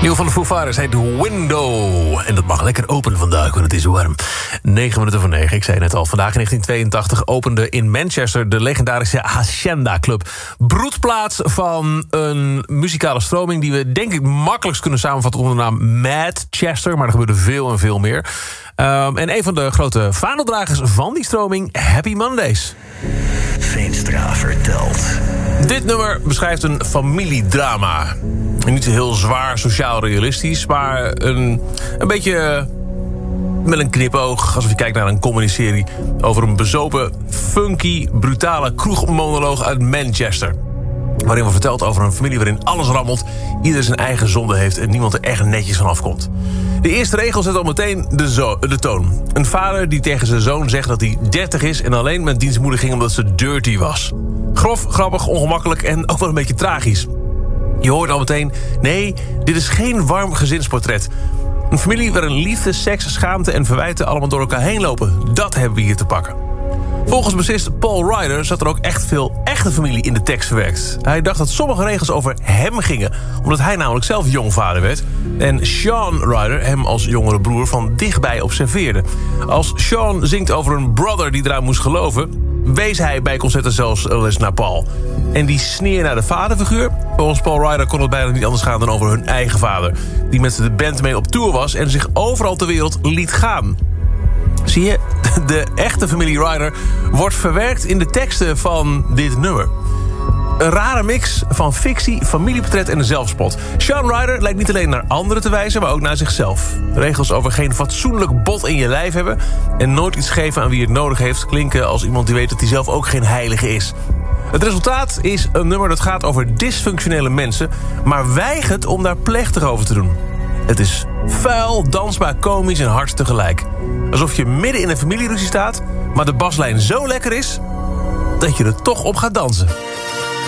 Nieuw van de Foo Fighters heet Window. En dat mag lekker open vandaag, want het is warm. 9 minuten voor 9, ik zei net al. Vandaag in 1982 opende in Manchester de legendarische Hacienda Club. Broedplaats van een muzikale stroming die we denk ik makkelijkst kunnen samenvatten onder de naam Manchester. Maar er gebeurde veel en veel meer. En een van de grote vaandeldragers van die stroming, Happy Mondays. Veenstra vertelt. Dit nummer beschrijft een familiedrama. Niet heel zwaar sociaal realistisch, maar een beetje met een knipoog. Alsof je kijkt naar een comedy-serie over een bezopen, funky, brutale kroegmonoloog uit Manchester. Waarin wordt verteld over een familie waarin alles rammelt, ieder zijn eigen zonde heeft en niemand er echt netjes van afkomt. De eerste regel zet al meteen de toon. Een vader die tegen zijn zoon zegt dat hij 30 is en alleen met dienstmoeder ging omdat ze dirty was. Grof, grappig, ongemakkelijk en ook wel een beetje tragisch. Je hoort al meteen, nee, dit is geen warm gezinsportret. Een familie waarin liefde, seks, schaamte en verwijten allemaal door elkaar heen lopen. Dat hebben we hier te pakken. Volgens bassist Paul Ryder zat er ook echt veel echte familie in de tekst verwerkt. Hij dacht dat sommige regels over hem gingen, omdat hij namelijk zelf jongvader werd. En Sean Ryder hem als jongere broer van dichtbij observeerde. Als Sean zingt over een brother die eraan moest geloven, wees hij bij concerten zelfs eens naar Paul. En die sneer naar de vaderfiguur, volgens Paul Ryder kon het bijna niet anders gaan dan over hun eigen vader, die met de band mee op tour was en zich overal ter wereld liet gaan. Zie je, de echte familie Ryder wordt verwerkt in de teksten van dit nummer. Een rare mix van fictie, familieportret en een zelfspot. Sean Ryder lijkt niet alleen naar anderen te wijzen, maar ook naar zichzelf. Regels over geen fatsoenlijk bot in je lijf hebben en nooit iets geven aan wie het nodig heeft klinken als iemand die weet dat hij zelf ook geen heilige is. Het resultaat is een nummer dat gaat over dysfunctionele mensen, maar weigert om daar plechtig over te doen. Het is vuil, dansbaar, komisch en hard tegelijk. Alsof je midden in een familieruzie staat, maar de baslijn zo lekker is dat je er toch op gaat dansen.